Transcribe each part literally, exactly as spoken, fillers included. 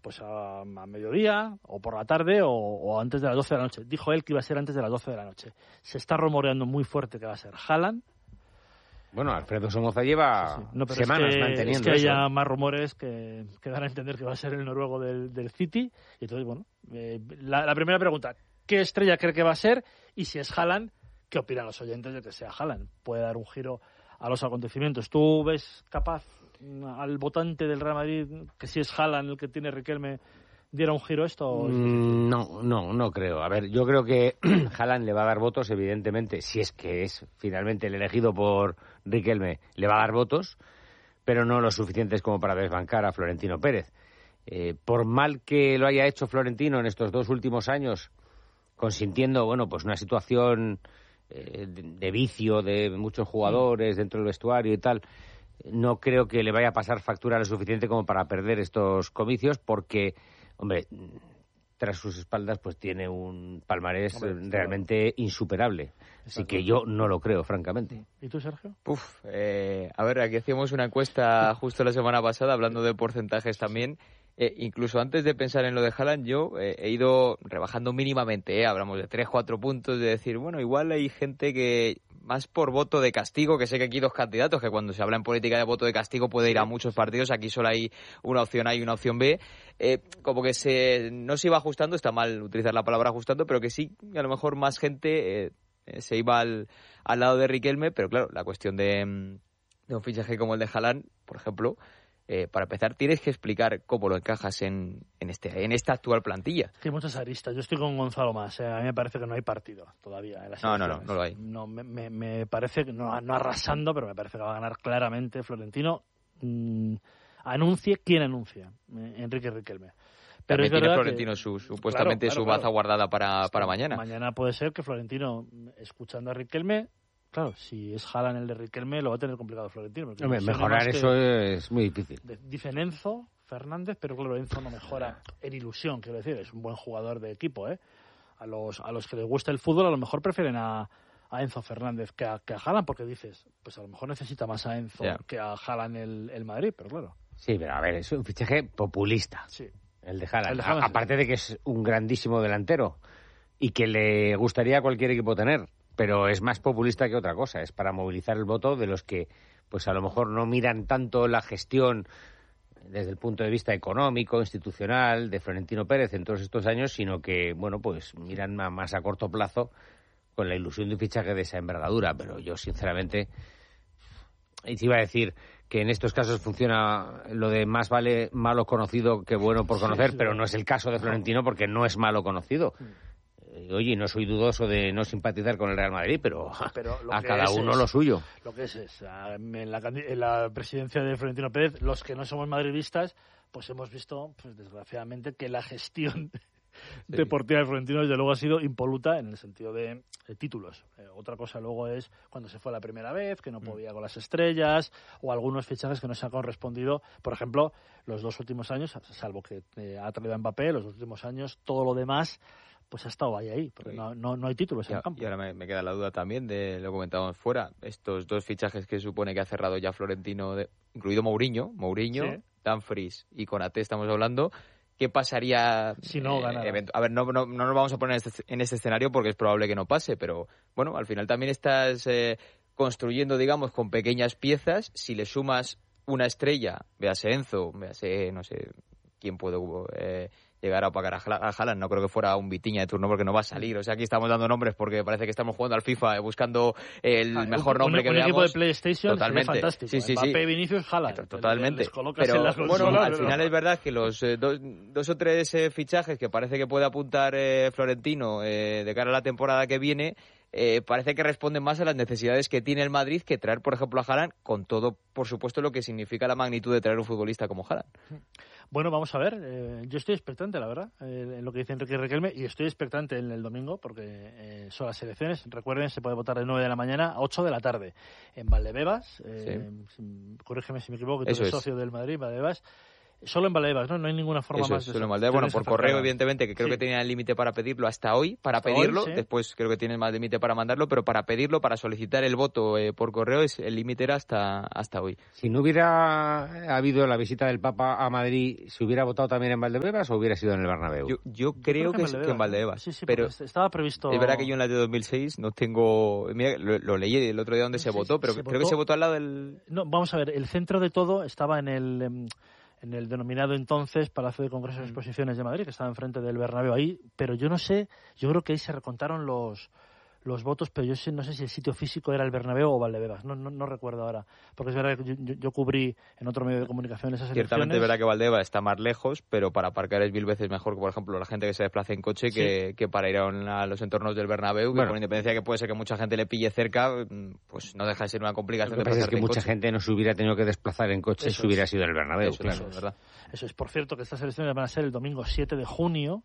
pues a, a mediodía, o por la tarde, o, o antes de las doce de la noche. Dijo él que iba a ser antes de las doce de la noche. Se está rumoreando muy fuerte que va a ser Haaland. Bueno, Alfredo Somoza lleva sí, sí. No, semanas es que, manteniendo es que eso. haya más rumores que, que dan a entender que va a ser el noruego del, del City. Y entonces, bueno, eh, la, la primera pregunta, ¿qué estrella cree que va a ser? Y si es Haaland, ¿qué opinan los oyentes de que sea Haaland? Puede dar un giro a los acontecimientos. ¿Tú ves capaz al votante del Real Madrid que si es Haaland el que tiene Riquelme diera un giro esto? ¿O mm, no, no, no creo. A ver, yo creo que Haaland le va a dar votos, evidentemente, si es que es finalmente el elegido por Riquelme, le va a dar votos, pero no los suficientes como para desbancar a Florentino Pérez. Eh, por mal que lo haya hecho Florentino en estos dos últimos años, consintiendo, bueno, pues una situación eh, de, de vicio de muchos jugadores dentro del vestuario y tal, no creo que le vaya a pasar factura lo suficiente como para perder estos comicios, porque, hombre, tras sus espaldas pues tiene un palmarés hombre, realmente claro. insuperable. Así Exacto. que yo no lo creo, francamente. ¿Y tú, Sergio? Uf, eh, a ver, aquí hacíamos una encuesta justo la semana pasada, hablando de porcentajes también. Eh, incluso antes de pensar en lo de Haaland, yo eh, he ido rebajando mínimamente, eh, hablamos de tres, cuatro puntos, de decir, bueno, igual hay gente que más por voto de castigo, que sé que aquí hay dos candidatos, que cuando se habla en política de voto de castigo puede ir a muchos partidos, aquí solo hay una opción A y una opción B, eh, como que se no se iba ajustando, está mal utilizar la palabra ajustando, pero que sí, a lo mejor más gente eh, eh, se iba al, al lado de Riquelme, pero claro, la cuestión de, de un fichaje como el de Haaland, por ejemplo, Eh, para empezar, tienes que explicar cómo lo encajas en, en, este, en esta actual plantilla. Hay muchas aristas. Yo estoy con Gonzalo más. Eh. A mí me parece que no hay partido todavía en las No, no, no, no lo hay. No, me, me, me parece que, no, no arrasando, pero me parece que va a ganar claramente Florentino. Mmm, anuncie quien anuncia. Eh, Enrique Riquelme. Pero También es tiene verdad Florentino que, su, supuestamente claro, claro, su baza claro. guardada para, para mañana. Mañana puede ser que Florentino, escuchando a Riquelme, claro, si es Haaland el de Riquelme, lo va a tener complicado Florentino. Hombre, mejorar eso es muy difícil. Dicen Enzo Fernández, pero claro, Enzo no mejora en ilusión, quiero decir, es un buen jugador de equipo, ¿eh? A los, a los que les gusta el fútbol, a lo mejor prefieren a, a Enzo Fernández que a, que a Haaland, porque dices, pues a lo mejor necesita más a Enzo yeah. que a Haaland el, el Madrid, pero claro. Sí, pero a ver, es un fichaje populista. Sí. El de Haaland. El de Haaland a, aparte de que es un grandísimo delantero y que le gustaría a cualquier equipo tener. Pero es más populista que otra cosa, es para movilizar el voto de los que pues a lo mejor no miran tanto la gestión desde el punto de vista económico, institucional, de Florentino Pérez en todos estos años, sino que, bueno, pues miran más a corto plazo con la ilusión de un fichaje de esa envergadura. Pero yo, sinceramente, y te iba a decir que en estos casos funciona lo de más vale malo conocido que bueno por conocer, sí, sí, pero sí. No es el caso de Florentino porque no es malo conocido. Sí. Oye, no soy dudoso de no simpatizar con el Real Madrid, pero, pero a cada uno es, lo suyo. Lo que es es, en la, en la presidencia de Florentino Pérez, los que no somos madridistas, pues hemos visto, pues desgraciadamente, que la gestión sí. deportiva de Florentino desde luego ha sido impoluta en el sentido de, de títulos. Eh, otra cosa luego es cuando se fue la primera vez, que no podía con las estrellas, o algunos fichajes que no se han correspondido. Por ejemplo, los dos últimos años, salvo que eh, ha traído a Mbappé, los dos últimos años, todo lo demás pues ha estado ahí, ahí porque sí. no, no, no hay títulos en el campo. Y ahora me, me queda la duda también de lo comentábamos fuera, estos dos fichajes que supone que ha cerrado ya Florentino, de, incluido Mourinho, Mourinho, sí. Dumfries y Konaté estamos hablando, ¿qué pasaría si no ganara? Eh, a ver, no, no, no nos vamos a poner en este, en este escenario porque es probable que no pase, pero bueno, al final también estás eh, construyendo, digamos, con pequeñas piezas. Si le sumas una estrella, véase Enzo, véase, no sé, quién puede... Eh, llegar a opacar a Haaland, no creo que fuera un Vitinha de turno porque no va a salir, o sea, aquí estamos dando nombres porque parece que estamos jugando al FIFA buscando el ah, mejor nombre un, que un veamos. Un equipo de PlayStation totalmente fantástico, sí, sí, Mbappé, sí. Vinicius, Haaland. Totalmente, pero en las bueno, al pero... final es verdad que los eh, dos, dos o tres eh, fichajes que parece que puede apuntar eh, Florentino eh, de cara a la temporada que viene, Eh, parece que responden más a las necesidades que tiene el Madrid que traer, por ejemplo, a Haaland, con todo, por supuesto, lo que significa la magnitud de traer un futbolista como Haaland. Bueno, vamos a ver. Eh, yo estoy expectante, la verdad, eh, en lo que dice Enrique Riquelme, y estoy expectante en el domingo, porque eh, son las elecciones. Recuerden, se puede votar de nueve de la mañana a ocho de la tarde en Valdebebas. Eh, sí. Corrígeme si me equivoco, que tú eres socio del Madrid, Valdebebas. Solo en Valdebebas, ¿no? No hay ninguna forma Eso más es, de solo eso. en Valdebebas. Bueno, por correo, ofertada. evidentemente, que creo Sí. que tenía el límite para pedirlo hasta hoy, para Hasta pedirlo. hoy, sí. Después creo que tienen más límite para mandarlo, pero para pedirlo, para solicitar el voto eh, por correo, es el límite era hasta, hasta hoy. Si no hubiera habido la visita del Papa a Madrid, ¿se hubiera votado también en Valdebebas o hubiera sido en el Bernabéu? Yo, yo creo, que, es- que en Valdebebas. Sí, sí, pero porque estaba previsto... es verdad que yo en la de dos mil seis no tengo... Mira, lo, lo leí el otro día donde se Sí, votó, pero se creo votó- que se votó al lado del... No, vamos a ver, el centro de todo estaba en el... em, en el denominado entonces Palacio de Congresos y Exposiciones de Madrid, que estaba enfrente del Bernabéu ahí, pero yo no sé, yo creo que ahí se recontaron los los votos, pero yo sé, no sé si el sitio físico era el Bernabéu o Valdebebas, no, no, no recuerdo ahora, porque es verdad que yo, yo, yo cubrí en otro medio de comunicación esas elecciones. Ciertamente es verdad que Valdebebas está más lejos, pero para aparcar es mil veces mejor que, por ejemplo, la gente que se desplaza en coche Sí. que, que para ir a, un- a los entornos del Bernabéu, que Bueno. con independencia que puede ser que mucha gente le pille cerca, pues no deja de ser una Lo complicación. que pasa es desplazarte que en mucha coche. gente no se hubiera tenido que desplazar en coche Eso si hubiera es. sido en el Bernabéu, Eso, claro. eso es verdad. Eso es, por cierto, que estas elecciones van a ser el domingo siete de junio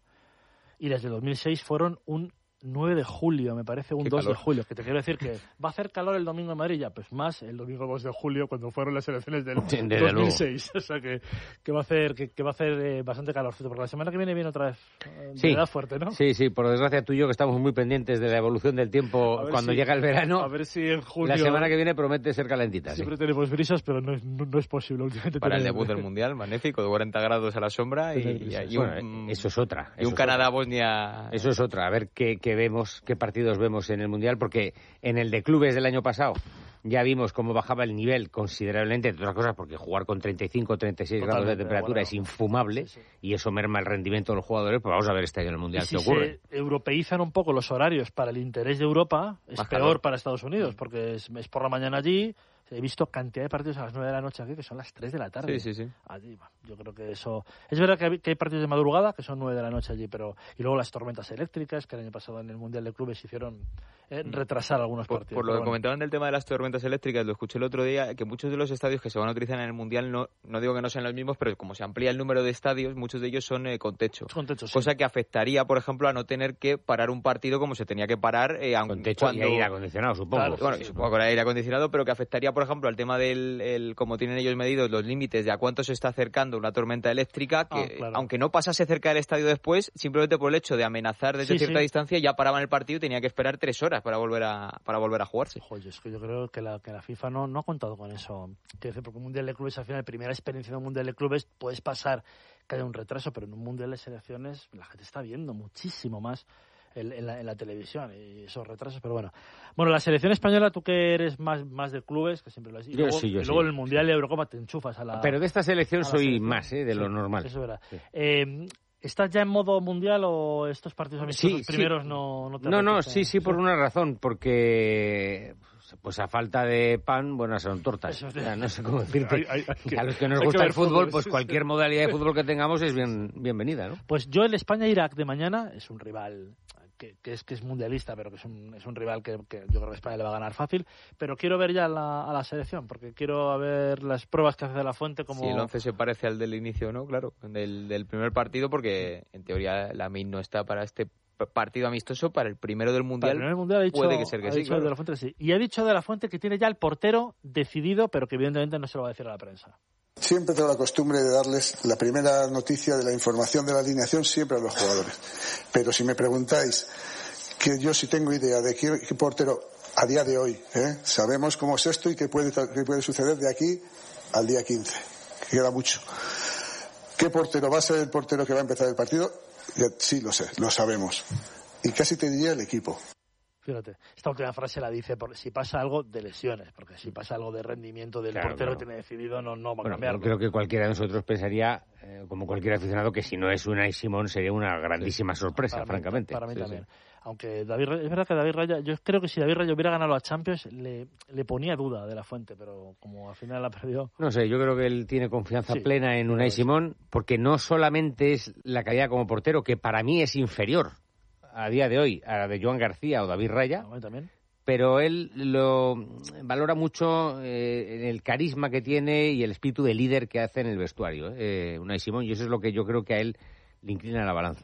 y desde dos mil seis fueron un nueve de julio, me parece, un Qué dos calor. de julio, que te quiero decir que va a hacer calor el domingo en Madrid, ya, pues más el domingo dos de julio cuando fueron las elecciones del Sí, desde dos mil seis, o sea que, que va a hacer que, que va a hacer eh, bastante calorcito, porque la semana que viene viene otra vez eh, Sí. de edad fuerte, ¿no? Sí, sí, por desgracia tú y yo que estamos muy pendientes de la evolución del tiempo A ver cuando si- llega el verano, A ver si en junio... la semana que viene promete ser calentita. Sí. Siempre tenemos brisas, pero no es, no, no es posible últimamente. Para el tener- debut del Mundial, magnífico, de cuarenta grados a la sombra y, Tener y- brisas. y Bueno, un, eso es otra. y eso un es otra. Canadá-Bosnia. Eso es otra, a ver qué, qué vemos, qué partidos vemos en el Mundial, porque en el de clubes del año pasado ya vimos cómo bajaba el nivel considerablemente, entre otras cosas porque jugar con treinta y cinco o treinta y seis grados de Totalmente, temperatura bueno. es infumable Sí, sí. y eso merma el rendimiento de los jugadores, pues vamos a ver este año en el Y Mundial si qué ocurre. se europeizan un poco los horarios para el interés de Europa, es Más peor calor. para Estados Unidos, porque es, es por la mañana allí. He visto cantidad de partidos a las nueve de la noche aquí que son las tres de la tarde. Sí, sí, sí. Allí, bueno, yo creo que eso... Es verdad que hay, que hay partidos de madrugada que son nueve de la noche allí, pero... Y luego las tormentas eléctricas, que el año pasado en el Mundial de Clubes hicieron eh, retrasar algunos Por, partidos. por lo pero que bueno. comentaban del tema de las tormentas eléctricas, lo escuché el otro día, que muchos de los estadios que se van a utilizar en el Mundial, no, no digo que no sean los mismos, pero como se amplía el número de estadios, muchos de ellos son eh, con techo. Con techo, sí. Cosa que afectaría, por ejemplo, a no tener que parar un partido como se tenía que parar eh, aun Con techo cuando... y aire acondicionado, supongo. Claro, Bueno, sí, y sí, supongo con aire acondicionado, pero que afectaría, por ejemplo, al tema del, el, como tienen ellos medidos, los límites de a cuánto se está acercando una tormenta eléctrica, que Ah, claro. aunque no pasase cerca del estadio después, simplemente por el hecho de amenazar desde Sí, cierta sí. distancia, ya paraban el partido y tenía que esperar tres horas para volver a, para volver a jugarse. Joder, es que yo creo que la, que la FIFA no, no ha contado con eso. Quiero decir, porque un Mundial de Clubes, al final, primera experiencia de un Mundial de Clubes, puedes pasar que haya un retraso, pero en un Mundial de Selecciones la gente está viendo muchísimo más en, en, la, en la televisión y esos retrasos, pero bueno. Bueno, la selección española, tú que eres más, más de clubes, que siempre lo has y Yo luego, sí, yo y luego sí. en el Mundial de Eurocopa te enchufas a la... Pero de esta selección a la soy selección. más, ¿eh? de lo Sí, normal. Eso es verdad. Sí. Eh, ¿Estás ya en modo mundial o estos partidos amistosos Sí, sí. primeros no, no te No, no, apetece? sí, sí, por una razón, porque pues a falta de pan, buenas son tortas. Eso es O de- sea, no sé cómo decirte. Hay- hay- hay que- a los que nos hay que gusta ver el fútbol, fútbol, pues sí, sí. cualquier modalidad de fútbol que tengamos es bien bienvenida, ¿no? Pues yo el España-Irak de mañana es un rival que, que es que es mundialista, pero que es un, es un rival que, que yo creo que España le va a ganar fácil. Pero quiero ver ya la, a la selección, porque quiero ver las pruebas que hace De La Fuente como... Si el once se parece al del inicio, ¿no? Claro, del, del primer partido, porque en teoría Lamine no está para este p- partido amistoso, para el primero del Para Mundial. el primer mundial ha dicho, puede que ser que ha sí, dicho claro. De La Fuente que sí. Y ha dicho De La Fuente que tiene ya el portero decidido, pero que evidentemente no se lo va a decir a la prensa. Siempre tengo la costumbre de darles la primera noticia de la información de la alineación siempre a los jugadores. Pero si me preguntáis que yo sí tengo idea de qué, qué portero a día de hoy, ¿eh? sabemos cómo es esto y qué puede, qué puede suceder de aquí al día quince, que queda mucho. ¿Qué portero va a ser el portero que va a empezar el partido? Ya, sí, lo sé, lo sabemos. Y casi te diría el equipo. Fíjate, esta última frase la dice por si pasa algo de lesiones, porque si pasa algo de rendimiento del Claro, portero claro. que tiene decidido, no, no va a Bueno, cambiar. yo creo que cualquiera de nosotros pensaría, eh, como cualquier aficionado, que si no es Unai Simón sería una grandísima sorpresa, Para mí- francamente. Para mí Sí, también. sí. Aunque David Raya- es verdad que David Raya, yo creo que si David Raya hubiera ganado a Champions, le, le ponía duda De La Fuente, pero como al final la perdió. No sé, yo creo que él tiene confianza Sí, plena en Unai claro, sí. Simón, porque no solamente es la calidad como portero, que para mí es inferior a día de hoy a la de Joan García o David Raya, A mí también. pero él lo valora mucho eh, el carisma que tiene y el espíritu de líder que hace en el vestuario, eh, Unai Simón, y eso es lo que yo creo que a él le inclina la balanza.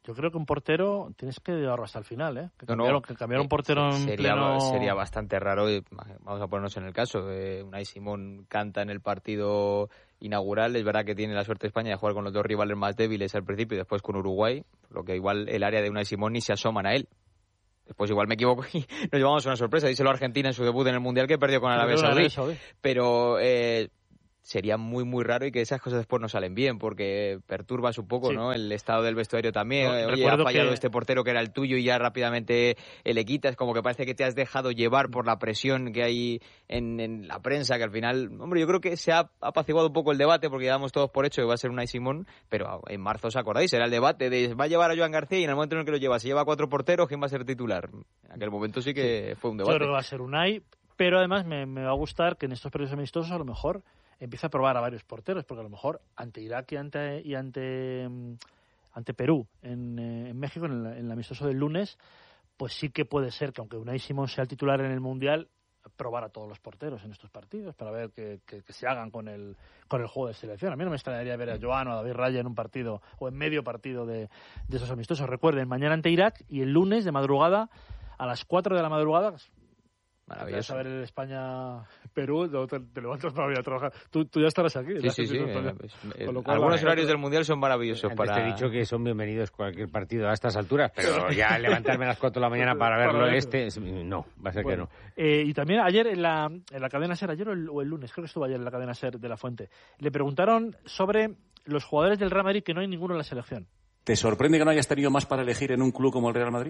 Yo creo que un portero tienes que llevarlo hasta el final, ¿eh? Que no, cambiar, no, que cambiar un portero en sería, pleno... sería bastante raro. Y vamos a ponernos en el caso. Eh, Unai Simón canta en el partido inaugural. Es verdad que tiene la suerte España de jugar con los dos rivales más débiles al principio y después con Uruguay, por lo que igual el área de Unai Simón ni se asoman a él. Después igual me equivoco y nos llevamos una sorpresa. Díselo a Argentina en su debut en el Mundial que perdió con Arabia Saudí. Pero... Eh, sería muy, muy raro y que esas cosas después no salen bien, porque perturbas un poco, sí. ¿no? El estado del vestuario también. No, Oye, ha fallado que... este portero que era el tuyo y ya rápidamente le quitas, como que parece que te has dejado llevar por la presión que hay en, en la prensa, que al final, hombre, yo creo que se ha apaciguado un poco el debate, porque ya damos todos por hecho que va a ser Unai Simón, pero en marzo, ¿os acordáis? Era el debate de va a llevar a Joan García y en el momento en el que lo lleva, si lleva cuatro porteros, ¿quién va a ser titular? En aquel momento sí que sí. fue un debate. Yo creo que va a ser Unai, pero además me, me va a gustar que en estos periodos amistosos a lo mejor empieza a probar a varios porteros, porque a lo mejor ante Irak y ante y ante, ante Perú en, en México, en el, en el amistoso del lunes, pues sí que puede ser que aunque Unai Simón sea el titular en el Mundial, probar a todos los porteros en estos partidos para ver que, que, que se hagan con el con el juego de selección. A mí no me extrañaría ver a Joan o a David Raya en un partido o en medio partido de, de esos amistosos. Recuerden, mañana ante Irak y el lunes de madrugada a las cuatro de la madrugada. Maravilloso. A ver el España-Perú, te, te levantas para ir a trabajar. Tú, tú ya estarás aquí. Sí, sí, sí. Eh, pues, eh, algunos horarios del Mundial son maravillosos. Antes para... te he dicho que son bienvenidos cualquier partido a estas alturas, pero ya levantarme a las cuatro de la mañana para verlo para este, no, va a ser bueno, que no. Eh, y también ayer en la, en la cadena SER, ayer o el, o el lunes, creo que estuvo ayer en la cadena SER de La Fuente, le preguntaron sobre los jugadores del Real Madrid que no hay ninguno en la selección. ¿Te sorprende que no hayas tenido más para elegir en un club como el Real Madrid?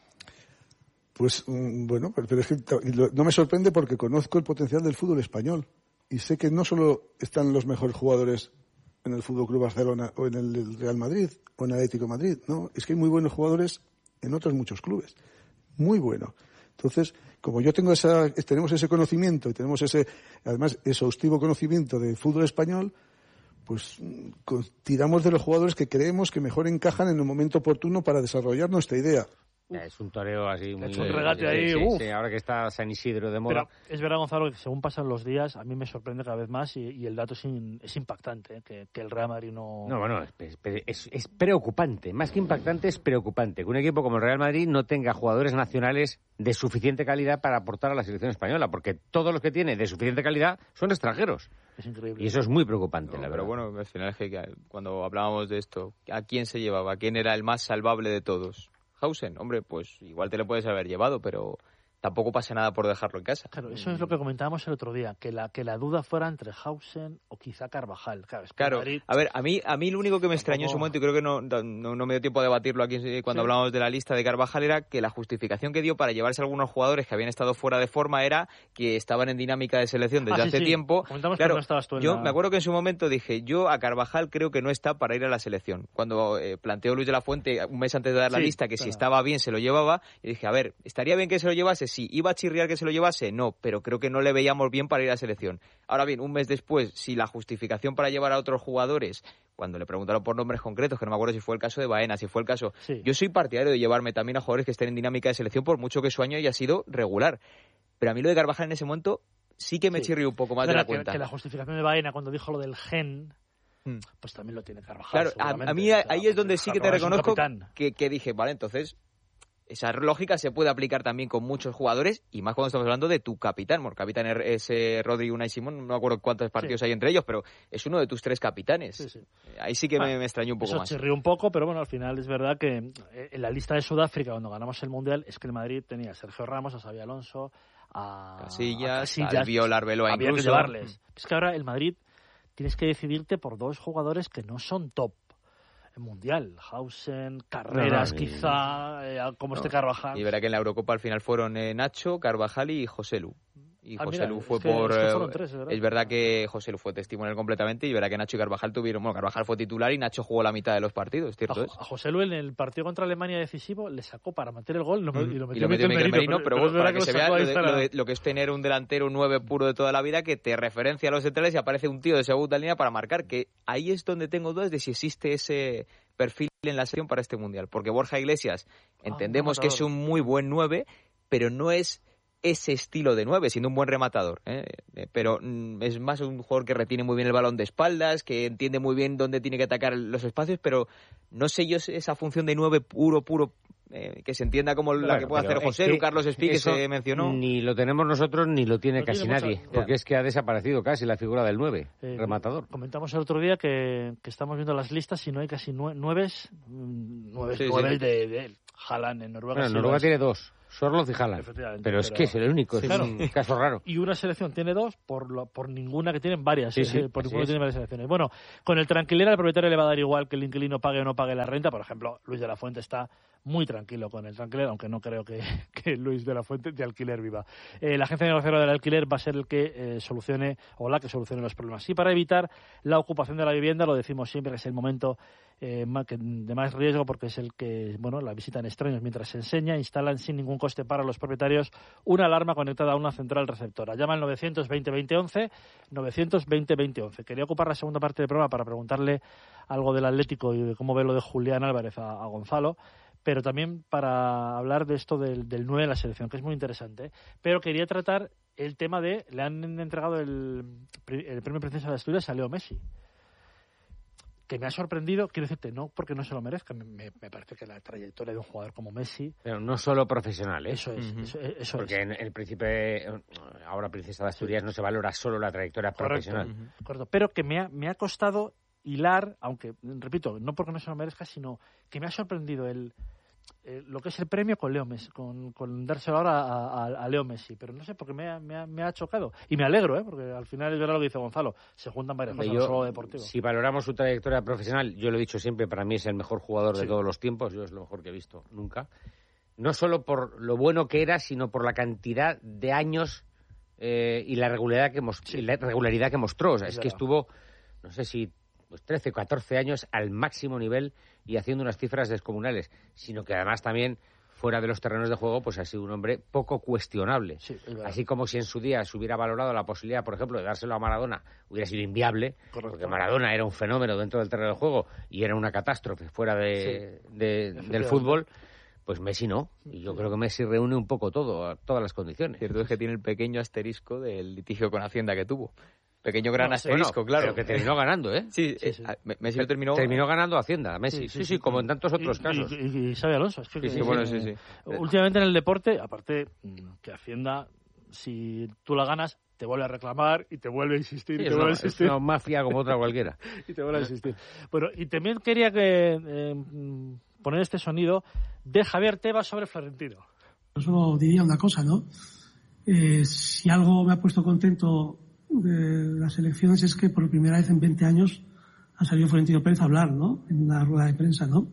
Pues bueno, pero es que no me sorprende porque conozco el potencial del fútbol español y sé que no solo están los mejores jugadores en el Fútbol Club Barcelona o en el Real Madrid o en el Atlético de Madrid, no, es que hay muy buenos jugadores en otros muchos clubes, muy buenos. Entonces, como yo tengo esa, tenemos ese conocimiento y tenemos ese, además, exhaustivo conocimiento del fútbol español, pues tiramos de los jugadores que creemos que mejor encajan en el momento oportuno para desarrollar nuestra idea. Ya, es un toreo así muy... Es un regate ahí, sí, uf. Sí, ahora que está San Isidro de moda. Pero es verdad, Gonzalo, que según pasan los días, a mí me sorprende cada vez más y, y el dato es, in, es impactante, ¿eh? que, que el Real Madrid no... No, bueno, es, es, es preocupante. Más que impactante, es preocupante que un equipo como el Real Madrid no tenga jugadores nacionales de suficiente calidad para aportar a la selección española, porque todos los que tiene de suficiente calidad son extranjeros. Es increíble. Y eso es muy preocupante, no, la pero verdad. bueno, al final es que cuando hablábamos de esto, ¿a quién se llevaba? ¿A quién era el más salvable de todos? Hausen, hombre, pues igual te lo puedes haber llevado, pero tampoco pasa nada por dejarlo en casa. Claro, eso es lo que comentábamos el otro día, que la que la duda fuera entre Hausen o quizá Carvajal. Claro, es que claro. Madrid... A ver, a mí a mí lo único que me extrañó Tampoco... en su momento, y creo que no, no, no me dio tiempo a debatirlo aquí cuando sí. hablábamos de la lista de Carvajal, era que la justificación que dio para llevarse a algunos jugadores que habían estado fuera de forma era que estaban en dinámica de selección desde ah, sí, hace sí. tiempo. Comentamos claro, que no estabas tú en yo la... me acuerdo que en su momento dije, yo a Carvajal creo que no está para ir a la selección. Cuando eh, planteó Luis de la Fuente un mes antes de dar la sí, lista que claro. si estaba bien se lo llevaba, y dije, a ver, ¿estaría bien que se lo llevase? Sí. ¿Iba a chirriar que se lo llevase? No, pero creo que no le veíamos bien para ir a la selección. Ahora bien, un mes después, si la justificación para llevar a otros jugadores, cuando le preguntaron por nombres concretos, que no me acuerdo si fue el caso de Baena, si fue el caso... Sí. Yo soy partidario de llevarme también a jugadores que estén en dinámica de selección, por mucho que su año haya sido regular. Pero a mí lo de Carvajal en ese momento sí que me sí. chirrió un poco más de la que, cuenta. Que la justificación de Baena cuando dijo lo del gen... Hmm. Pues también lo tiene Carvajal. Claro, a, a mí o sea, ahí es donde sí que te reconozco que, que dije, vale, entonces... Esa lógica se puede aplicar también con muchos jugadores y más cuando estamos hablando de tu capitán. Bueno, capitán es eh, Rodri, Unai Simón, no me acuerdo cuántos partidos sí. hay entre ellos, pero es uno de tus tres capitanes. Sí, sí. Ahí sí que ah, me, me extrañó un poco eso más. Eso chirrió un poco, pero bueno, al final es verdad que en la lista de Sudáfrica, cuando ganamos el Mundial, es que el Madrid tenía a Sergio Ramos, a Xabi Alonso, a Casillas, a Casillas Albiol, Arbeloa había incluso. Que llevarles. Es que ahora el Madrid tienes que decidirte por dos jugadores que no son top. Mundial, Hausen, Carreras, no, no, quizá, eh, como no. este Carvajal. Y verá que en la Eurocopa al final fueron eh, Nacho, Carvajal y Joselu. Y ah, José mira, Lu fue es que, por... Es, que fueron tres, ¿verdad? Es verdad que José Lu fue testimonial completamente y verá que Nacho y Carvajal tuvieron... Bueno, Carvajal fue titular y Nacho jugó la mitad de los partidos, ¿cierto? A, a José Lu en el partido contra Alemania decisivo le sacó para meter el gol lo, mm. y lo metió, y lo metió Miguel Merino, pero, pero, pero para que, que se vea lo, de, lo, de, lo que es tener un delantero nueve puro de toda la vida que te referencia a los centrales y aparece un tío de segunda línea para marcar, que ahí es donde tengo dudas de si existe ese perfil en la selección para este Mundial, porque Borja Iglesias entendemos ah, que es un muy buen nueve, pero no es ese estilo de nueve, siendo un buen rematador, ¿eh? Pero mm, es más un jugador que retiene muy bien el balón de espaldas, que entiende muy bien dónde tiene que atacar los espacios, pero no sé yo esa función de nueve puro, puro, eh, que se entienda como claro, la que puede hacer José Lu, Carlos Espí, que se mencionó. Ni lo tenemos nosotros, ni lo tiene Lo casi tiene nadie, mucho, porque ya. es que ha desaparecido casi la figura del nueve, Eh, rematador. Comentamos el otro día que, que estamos viendo las listas y no hay casi nue- nueves, mm, nueves, Sí, sí. nueves de, de Haaland en Noruega. Bueno, sí Noruega lo es. tiene dos, Sorloth y Haaland. Efectivamente, Pero es pero- que es el único, Sí, es claro. un caso raro. Y una selección tiene dos por lo, por ninguna que tienen varias. Sí, eh, sí, por así ninguna es. tienen varias selecciones. Bueno, con el tranquilera el propietario le va a dar igual que el inquilino pague o no pague la renta. Por ejemplo, Luis de la Fuente está muy tranquilo con el tranquilera, aunque no creo que, que Luis de la Fuente de alquiler viva. Eh, la agencia negociadora del alquiler va a ser el que eh, solucione o la que solucione los problemas. Y para evitar la ocupación de la vivienda, lo decimos siempre que es el momento eh, más- que- de más riesgo, porque es el que, bueno, la visitan extraños mientras se enseña, instalan sin ningún coste para los propietarios una alarma conectada a una central receptora. Llama al novecientos veinte veinte once, novecientos veinte veinte once. Quería ocupar la segunda parte del programa para preguntarle algo del Atlético y de cómo ve lo de Julián Álvarez a, a Gonzalo, pero también para hablar de esto del, del nueve de la selección, que es muy interesante. Pero quería tratar el tema de, le han entregado el, el premio Princesa de Asturias a Leo Messi, que me ha sorprendido, quiero decirte, no porque no se lo merezca, me, me parece que la trayectoria de un jugador como Messi, Pero no solo profesional, ¿eh? eso es, Ujú. eso, eso Porque es. en el príncipe, ahora princesa de Asturias, no se valora solo la trayectoria Correcto, profesional. correcto. Pero que me ha, me ha costado hilar, aunque, repito, no porque no se lo merezca, sino que me ha sorprendido el, eh, lo que es el premio con Leo Messi, con, con dárselo ahora a, a, a Leo Messi. Pero no sé, porque me ha, me, ha, me ha chocado. Y me alegro, ¿eh? Porque al final es verdad lo que dice Gonzalo, se juntan varias cosas, Yo, no solo lo deportivo. si valoramos su trayectoria profesional, yo lo he dicho siempre, para mí es el mejor jugador de Sí. todos los tiempos, yo es lo mejor que he visto nunca. No solo por lo bueno que era, sino por la cantidad de años eh, y la regularidad que, mos- Sí. y la regularidad que mostró. O sea, Es es que verdad. estuvo, no sé si pues trece, catorce años al máximo nivel y haciendo unas cifras descomunales, sino que además también fuera de los terrenos de juego, pues ha sido un hombre poco cuestionable. Sí, es verdad. Así como si en su día se hubiera valorado la posibilidad, por ejemplo, de dárselo a Maradona, hubiera sido inviable, Correcto. porque Maradona era un fenómeno dentro del terreno de juego y era una catástrofe fuera de, de- del efectivamente. fútbol, pues Messi no. Y yo creo que Messi reúne un poco todo, todas las condiciones. Cierto es que tiene el pequeño asterisco del litigio con Hacienda que tuvo. Pequeño gran No, sí, asterisco, Bueno, claro. pero que terminó ganando, ¿eh? Sí, Sí, eh, sí. a- Me- Messi lo terminó... Terminó ganando Hacienda, Messi. Sí, sí, como en tantos otros Y- casos. Y, y, y Xabi Alonso. Es que, Sí, sí, Sí, bueno, sí, sí. Últimamente en el deporte, aparte mm, que Hacienda, si tú la ganas, te vuelve a reclamar y te vuelve a insistir Sí, y es, te una, vuelve a es insistir una mafia como otra cualquiera. y te vuelve a insistir. Bueno, y también quería que eh, mm, poner este sonido de Javier Tebas sobre Florentino. Yo solo diría una cosa, ¿no? Eh, si algo me ha puesto contento de las elecciones es que por primera vez en veinte años ha salido Florentino Pérez a hablar, ¿no? En una rueda de prensa, ¿no?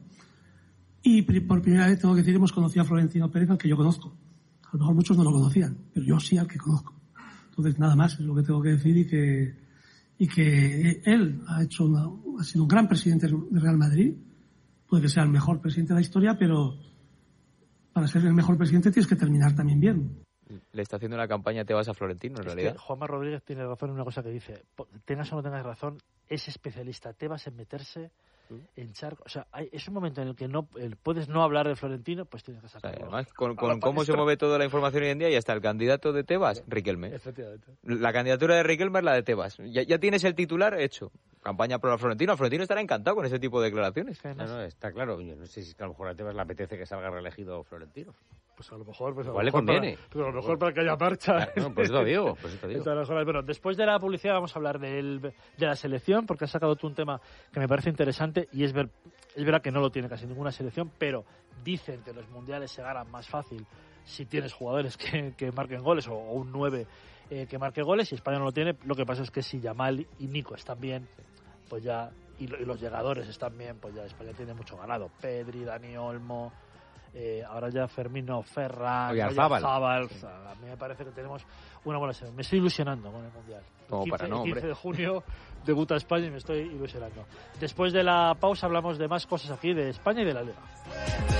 Y pri- por primera vez tengo que decir hemos conocido a Florentino Pérez al que yo conozco. A lo mejor muchos no lo conocían, pero yo sí al que conozco. Entonces nada más es lo que tengo que decir y que y que él ha hecho una, ha sido un gran presidente de Real Madrid. Puede que sea el mejor presidente de la historia, pero para ser el mejor presidente tienes que terminar también bien. Le está haciendo una campaña Te vas a Florentino, en Es realidad. que Juanma Rodríguez tiene razón en una cosa que dice, po- tengas o no tengas razón, es especialista, Tebas en meterse en charco. O sea, hay, es un momento en el que no el- puedes no hablar de Florentino, pues tienes que O sea, sacarlo. además, con, A con la cómo se palestra. mueve toda la información hoy en día, y hasta el candidato de Tebas, Riquelme. Efectivamente. La candidatura de Riquelme es la de Tebas. Ya, ya tienes el titular hecho. Campaña pro Florentino. Florentino estará encantado con ese tipo de declaraciones. Es que No, además, no, está claro. Yo no sé si es que a lo mejor a Tebas le apetece que salga reelegido Florentino. pues a lo mejor, pues a lo Igual le mejor para- conviene. pero a lo mejor para que haya marcha. No, pues lo digo, pues te digo. Entonces, mejor- bueno, después de la publicidad vamos a hablar del, de la selección, porque has sacado tú un tema que me parece interesante y es ver, es verdad que no lo tiene casi ninguna selección, pero dicen que los mundiales se ganan más fácil si tienes jugadores que, que marquen goles o, o un nueve eh, que marque goles, y España no lo tiene. Lo que pasa es que si Yamal y Nico están bien, pues ya, y, lo- y los llegadores están bien, pues ya España tiene mucho ganado. Pedri, Dani Olmo, eh, ahora ya Fermino, Ferran, Oyarzábal. Oyarzábal. O sea, a mí me parece que tenemos una buena selección. Me estoy ilusionando con el Mundial. Como El para no, el quince hombre. de junio debuta España y me estoy ilusionando. Después de la pausa hablamos de más cosas aquí de España y de la Liga.